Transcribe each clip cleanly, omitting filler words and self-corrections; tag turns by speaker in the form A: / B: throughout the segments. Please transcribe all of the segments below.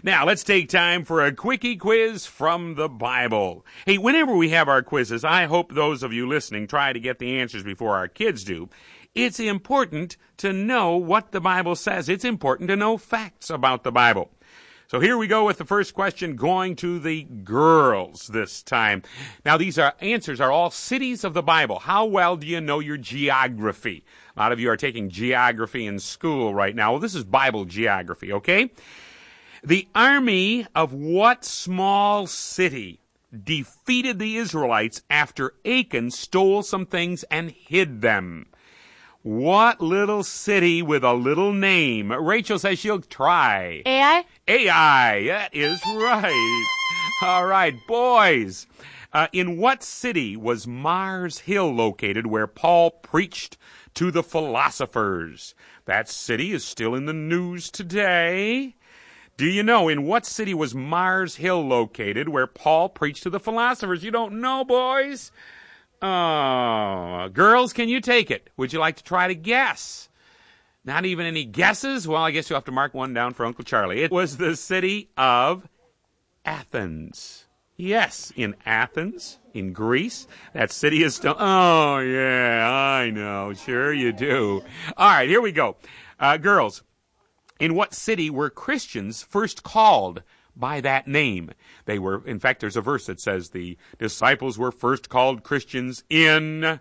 A: Now, let's take time for a quickie quiz from the Bible. Hey, whenever we have our quizzes, I hope those of you listening try to get the answers before our kids do. It's important to know what the Bible says. It's important to know facts about the Bible. So here we go with the first question, going to the girls this time. Now, these answers are all cities of the Bible. How well do you know your geography? A lot of you are taking geography in school right now. Well, this is Bible geography, okay? The army of what small city defeated the Israelites after Achan stole some things and hid them? What little city with a little name? Rachel says she'll try.
B: Ai?
A: Ai, that is right. All right, boys. In what city was Mars Hill located where Paul preached to the philosophers? That city is still in the news today. Do you know in what city was Mars Hill located where Paul preached to the philosophers? You don't know, boys? Oh, girls, can you take it? Would you like to try to guess? Not even any guesses? Well, I guess you'll have to mark one down for Uncle Charlie. It was the city of Athens. Yes, in Athens, in Greece. That city is still... Oh, yeah, I know. Sure you do. All right, here we go. Girls, in what city were Christians first called by that name? They were, in fact, there's a verse that says the disciples were first called Christians in...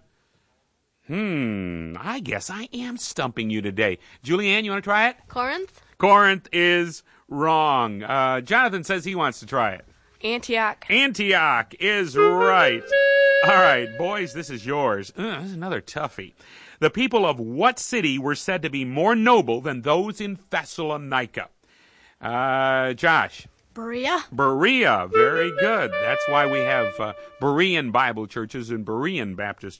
A: I guess I am stumping you today. Julianne, you want to try it?
B: Corinth?
A: Corinth is wrong. Jonathan says he wants to try it.
B: Antioch.
A: Antioch is right. All right, boys, this is yours. This is another toughie. The people of what city were said to be more noble than those in Thessalonica? Josh.
B: Berea.
A: Berea, very good. That's why we have Berean Bible churches and Berean Baptist